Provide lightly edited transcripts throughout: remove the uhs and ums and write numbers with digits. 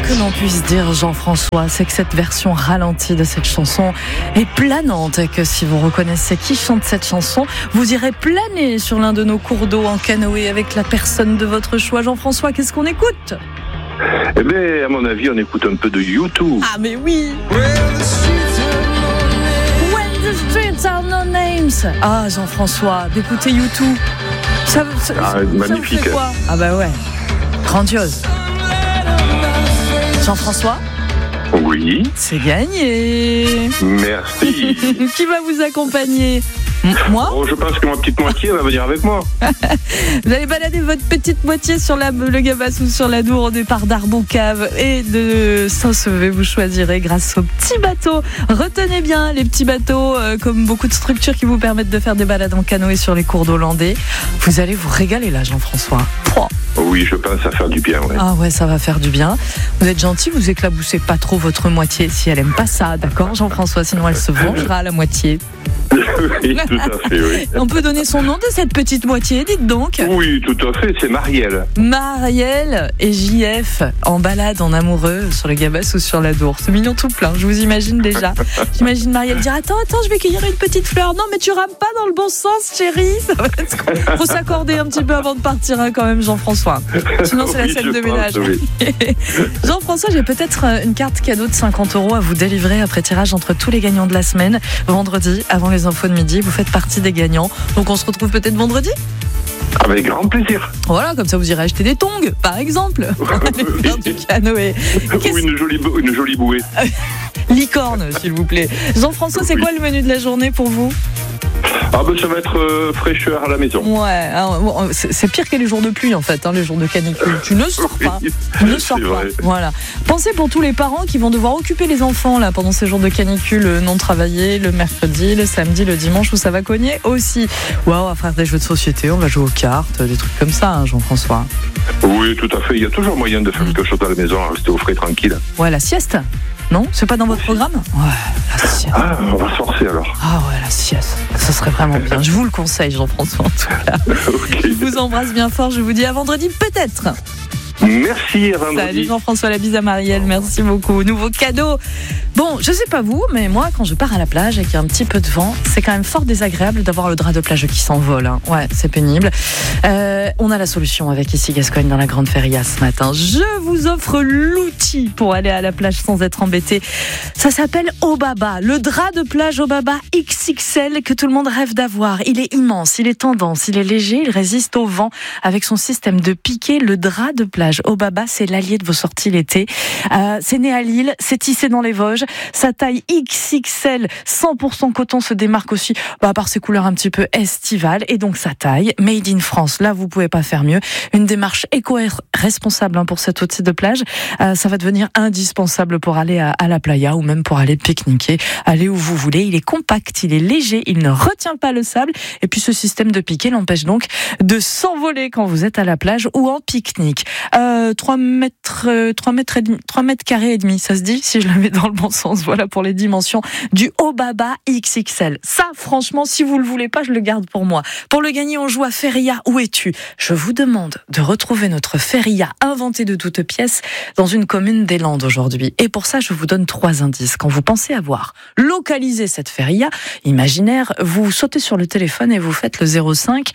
que l'on puisse dire, Jean-François, c'est que cette version ralentie de cette chanson est planante et que si vous reconnaissez qui chante cette chanson, vous irez planer sur l'un de nos cours d'eau en canoë avec la personne de votre choix. Jean-François, qu'est-ce qu'on écoute ? Eh bien, à mon avis, on écoute un peu de U2. Ah, mais oui! When the streets are no names. Ah, Jean-François, d'écouter U2. Magnifique. Ça vous fait quoi ? Ah, bah ouais. Grandiose. Jean-François ? Oui. C'est gagné. Merci. Qui va vous accompagner ? Moi ? Oh, je pense que ma petite moitié va venir avec moi. Vous allez balader votre petite moitié sur le Gabas ou sur la Dour au départ d'Arbon-Cave et de Saint-Sauvé. Vous choisirez grâce aux petits bateaux. Retenez bien les petits bateaux, comme beaucoup de structures qui vous permettent de faire des balades en canoë sur les cours d'Hollandais. Vous allez vous régaler là, Jean-François. Oh. Oui, je pense à faire du bien. Ouais. Ah ouais, ça va faire du bien. Vous êtes gentil, vous éclaboussez pas trop votre moitié si elle aime pas ça, d'accord, Jean-François ? Sinon, elle se vengera à la moitié. Oui, tout à fait, oui. On peut donner son nom de cette petite moitié, dites donc. Oui, tout à fait, c'est Marielle. Marielle et JF en balade en amoureux sur le Gabas ou sur la Dour. C'est mignon tout plein, je vous imagine déjà. J'imagine Marielle dire attends, je vais cueillir une petite fleur. Non, mais tu rames pas dans le bon sens, chérie. Faut s'accorder un petit peu avant de partir, hein, quand même, Jean-François. Sinon, c'est la scène de ménage. Oui. Jean-François, j'ai peut-être une carte cadeau de 50 € à vous délivrer après tirage entre tous les gagnants de la semaine. Vendredi, avant les infos de midi, vous faites partie des gagnants. Donc on se retrouve peut-être vendredi ? Avec grand plaisir. Voilà, comme ça vous irez acheter des tongs, par exemple. Allez faire du canoë. Ou une jolie bouée. Licorne, s'il vous plaît. Jean-François, c'est quoi le menu de la journée pour vous ? Ah ben ça va être fraîcheur à la maison. Ouais, alors, c'est pire que les jours de pluie en fait, hein, les jours de canicule. Tu ne sors pas. Tu ne sors pas. Vrai. Voilà. Pensez pour tous les parents qui vont devoir occuper les enfants là pendant ces jours de canicule non travaillés, le mercredi, le samedi, le dimanche où ça va cogner aussi. Ouais, on va faire des jeux de société, on va jouer aux cartes, des trucs comme ça, hein, Jean-François. Oui, tout à fait. Il y a toujours moyen de faire quelque chose à la maison, rester au frais tranquille. Ouais, la sieste. Non, c'est pas dans votre programme ? Ouais, la sieste. Ah, on va se forcer alors. Ah ouais, la sieste. Ça serait vraiment bien. Je vous le conseille, Jean-François, en tout cas. Okay. Je vous embrasse bien fort. Je vous dis à vendredi, peut-être. Merci, à vendredi. Salut Jean-François, la bise à Marielle, merci beaucoup. Nouveau cadeau. Bon, je sais pas vous, mais moi, quand je pars à la plage et qu'il y a un petit peu de vent, c'est quand même fort désagréable d'avoir le drap de plage qui s'envole. Hein. Ouais, c'est pénible. On a la solution avec Ici Gascogne dans la Grande Feria ce matin. Je vous offre l'outil pour aller à la plage sans être embêté. Ça s'appelle Obaba, le drap de plage Obaba XXL que tout le monde rêve d'avoir. Il est immense, il est tendance, il est léger, il résiste au vent avec son système de piqué. Le drap de plage Obaba, c'est l'allié de vos sorties l'été. C'est né à Lille, c'est tissé dans les Vosges. Sa taille XXL, 100% coton, se démarque aussi par ses couleurs un petit peu estivales. Et donc sa taille, made in France. Là, vous pouvez pas faire mieux. Une démarche éco-responsable pour cet outil de plage. Ça va devenir indispensable pour aller à la playa ou même pour aller pique-niquer. Aller où vous voulez. Il est compact, il est léger, il ne retient pas le sable. Et puis ce système de piqué l'empêche donc de s'envoler quand vous êtes à la plage ou en pique-nique. 3 mètres carrés et demi, ça se dit si je la mets dans le bon sens. Voilà pour les dimensions du Obaba XXL. Ça, franchement, si vous le voulez pas, je le garde pour moi. Pour le gagner, on joue à Feria. Où es-tu ? Je vous demande de retrouver notre Feria inventée de toutes pièces dans une commune des Landes aujourd'hui. Et pour ça, je vous donne 3 indices. Quand vous pensez avoir localisé cette Feria imaginaire, vous sautez sur le téléphone et vous faites le 05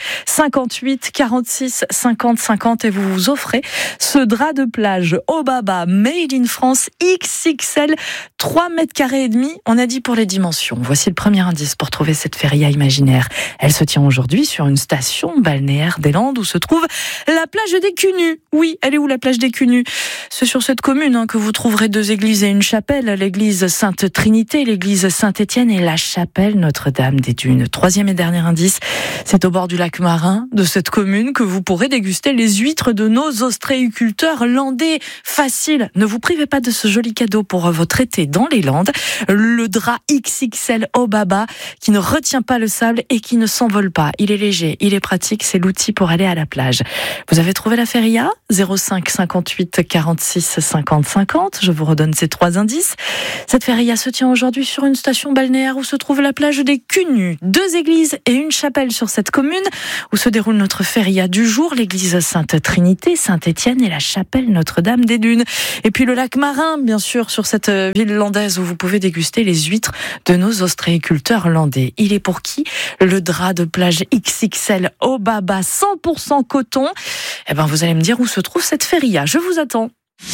58 46 50 50 et vous vous offrez ce drap de plage Obaba Made in France XXL, 3 mètres carrés et demi. On a dit pour les dimensions. Voici le premier indice pour trouver cette feria imaginaire. Elle se tient aujourd'hui sur une station balnéaire des Landes où se trouve la plage des Cunus. Oui, elle est où la plage des Cunus ? C'est sur cette commune que vous trouverez 2 églises et une chapelle. L'église Sainte-Trinité, l'église Saint-Étienne et la chapelle Notre-Dame des Dunes. 3e et dernier indice, c'est au bord du lac marin de cette commune que vous pourrez déguster les huîtres de nos ostréiculteurs landais. Facile, ne vous privez pas de ce joli cadeau pour votre été dans les Landes. Le drap XXL Obaba qui ne retient pas le sable et qui ne s'envole pas. Il est léger, il est pratique, c'est l'outil pour aller à la plage. Vous avez trouvé la feria ? 05 58 46 50 50. Je vous redonne ces 3 indices. Cette feria se tient aujourd'hui sur une station balnéaire où se trouve la plage des Cunus. 2 églises et une chapelle sur cette commune où se déroule notre feria du jour. L'église Sainte-Trinité, Saint-Étienne et la chapelle Notre-Dame des Dunes. Et puis le lac Marin, bien sûr, sur cette ville landaise où vous pouvez déguster les huîtres de nos ostréiculteurs landais. Il est pour qui? Le drap de plage XXL Obaba 100% coton. Eh ben, vous allez me dire où se trouve cette feria. Je vous attends.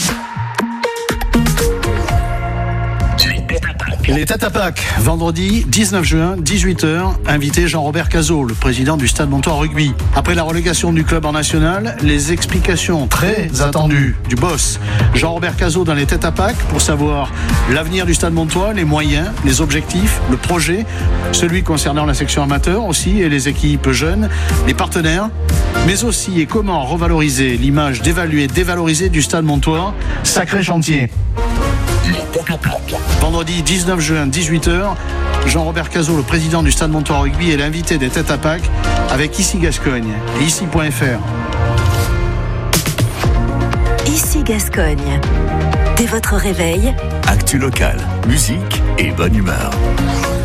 Les Têtes à Pâques, vendredi 19 juin, 18h, invité Jean-Robert Cazot, le président du Stade Montois Rugby. Après la relégation du club en national, les explications très attendues du boss Jean-Robert Cazot dans les Têtes à Pâques pour savoir l'avenir du Stade Montois, les moyens, les objectifs, le projet, celui concernant la section amateur aussi et les équipes jeunes, les partenaires, mais aussi et comment revaloriser l'image dévaluée, dévalorisée du Stade Montois. Sacré chantier. Vendredi 19 juin, 18h, Jean-Robert Cazot, le président du Stade Montois Rugby, est l'invité des Têtes à Pâques avec Ici Gascogne et ici.fr. Ici Gascogne. Dès votre réveil, actu locale, musique et bonne humeur.